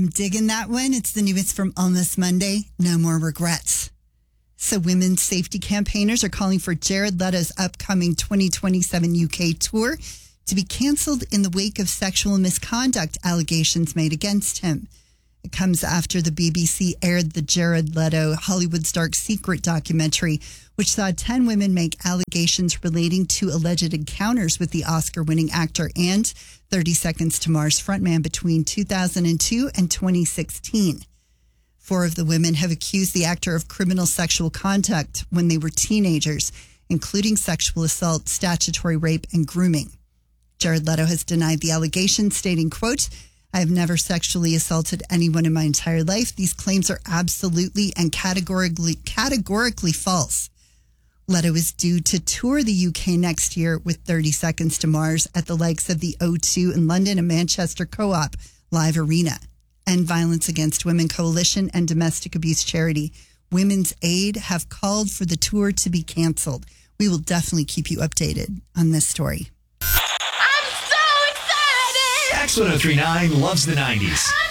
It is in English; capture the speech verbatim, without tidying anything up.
I'm digging that one. It's the newest from Almost Monday. No more regrets. So women's safety campaigners are calling for Jared Leto's upcoming twenty twenty-seven U K tour to be canceled in the wake of sexual misconduct allegations made against him. It comes after the B B C aired the Jared Leto Hollywood's Dark Secret documentary, which saw ten women make allegations relating to alleged encounters with the Oscar-winning actor and thirty Seconds to Mars frontman between two thousand two and twenty sixteen. Four of the women have accused the actor of criminal sexual conduct when they were teenagers, including sexual assault, statutory rape, and grooming. Jared Leto has denied the allegations, stating, quote, "I have never sexually assaulted anyone in my entire life. These claims are absolutely and categorically categorically false." Leto is due to tour the U K next year with thirty Seconds to Mars at the likes of the O two in London and Manchester Co-op Live Arena. End Violence Against Women Coalition and domestic abuse charity Women's Aid have called for the tour to be canceled. We will definitely keep you updated on this story. I'm so excited! X ten thirty-nine loves the nineties.